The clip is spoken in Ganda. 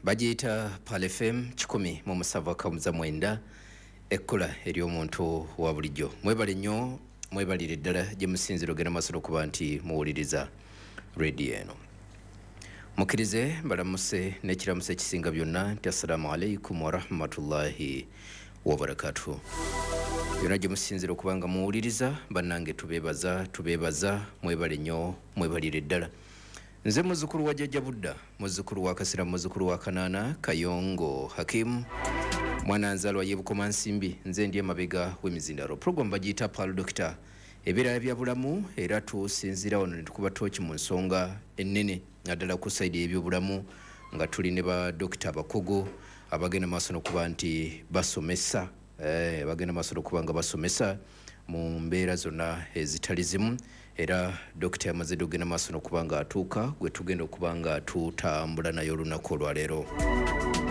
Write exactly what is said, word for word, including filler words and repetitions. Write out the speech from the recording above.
Bagiyita Pal F M kikumi mu musanvu akamuza mwenda ekkola ery'omuntu wa bulijjo. Mwebale nnyo, mwebalire ddala gye musinziro gena masolo kuba nti muwuliriza radio eno. Mukkirize balamuse n'ekiramuse kisinga byonna nti assalamu alaikum wa rahmatullahi wa barakatuh. Byonna gye musinziro kubanga muwuliriza bannange tubeebaza tubeebaza mwebale nnyo mwebalire ddala. Nze muzukuru wa Jjajja Budda, muzukuru wa Kasira, muzukuru wa Kanaana Kayongo Hakim, mwana nzalwa y'Ebukoma Nsimbi, nze ndi emabega w'emizindalo. Program bagiyita Pal Doctor, ebirala bya bulamu era tusinzira wano ne tukuba tooki mu nsonga ennene naddala ku sayidi y'ebyobulamu nga tuli ne ba dokita abakugu abagenda maaso n'okuba nti basomesa eh, bagenda maaso n'okuba nga basomesa mu mbeera zonna ezitali zimu. Era dokita yamaze dogenda maaso n'okuba nga atuuka gwe tugenda okuba nga tutambula nayo olunaku olwaleero.